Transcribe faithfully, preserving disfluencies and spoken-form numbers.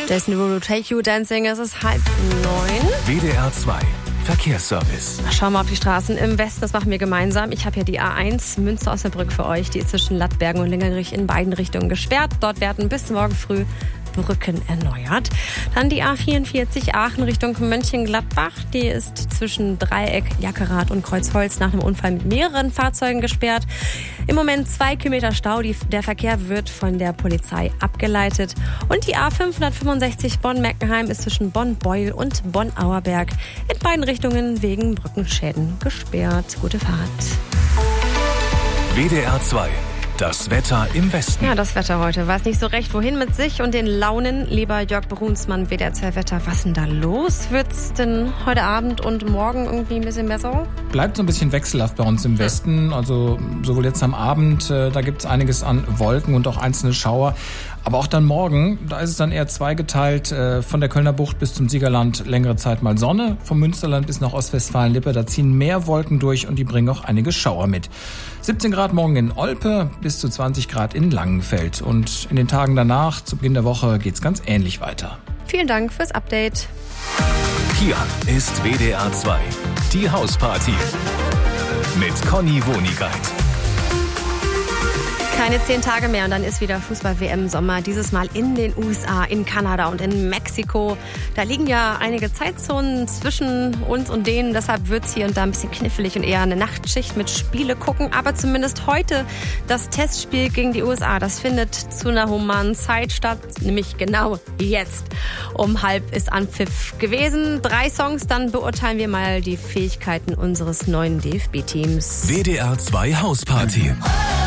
Jason Derulo, Take You Dancing, es ist halb neun. W D R zwei Verkehrsservice. Schauen wir auf die Straßen im Westen, das machen wir gemeinsam. Ich habe hier die A eins, Münster-Osnabrück für euch. Die ist zwischen Lattbergen und Lingerich in beiden Richtungen gesperrt. Dort werden bis morgen früh Brücken erneuert. Dann die A vierundvierzig Aachen Richtung Mönchengladbach. Die ist zwischen Dreieck, Jackerath und Kreuzholz nach einem Unfall mit mehreren Fahrzeugen gesperrt. Im Moment zwei Kilometer Stau. Die, der Verkehr wird von der Polizei abgeleitet. Und die A fünfhundertfünfundsechzig Bonn-Meckenheim ist zwischen Bonn-Beuel und Bonn-Auerberg in beiden Richtungen wegen Brückenschäden gesperrt. Gute Fahrt. W D R zwei. Das Wetter im Westen. Ja, das Wetter heute. Weiß nicht so recht, wohin mit sich und den Launen. Lieber Jörg Brunsmann, W D R zwei Wetter, was ist denn da los? Wird's denn heute Abend und morgen irgendwie ein bisschen besser? Bleibt so ein bisschen wechselhaft bei uns im Westen. Also sowohl jetzt am Abend, äh, da gibt's einiges an Wolken und auch einzelne Schauer. Aber auch dann morgen, da ist es dann eher zweigeteilt. Äh, von der Kölner Bucht bis zum Siegerland längere Zeit mal Sonne. Vom Münsterland bis nach Ostwestfalen-Lippe, da ziehen mehr Wolken durch und die bringen auch einige Schauer mit. siebzehn Grad morgen in Olpe, bis zu zwanzig Grad in Langenfeld. Und in den Tagen danach, zu Beginn der Woche, geht's ganz ähnlich weiter. Vielen Dank fürs Update. Hier ist W D R zwei, die Hausparty mit Conny Wonigkeit. Keine zehn Tage mehr und dann ist wieder Fußball-W M-Sommer. Dieses Mal in den U S A, in Kanada und in Mexiko. Da liegen ja einige Zeitzonen zwischen uns und denen. Deshalb wird es hier und da ein bisschen knifflig und eher eine Nachtschicht mit Spiele gucken. Aber zumindest heute das Testspiel gegen die U S A. Das findet zu einer humanen Zeit statt. Nämlich genau jetzt. Um halb ist Anpfiff gewesen. Drei Songs, dann beurteilen wir mal die Fähigkeiten unseres neuen D F B-Teams. W D R zwei Hausparty.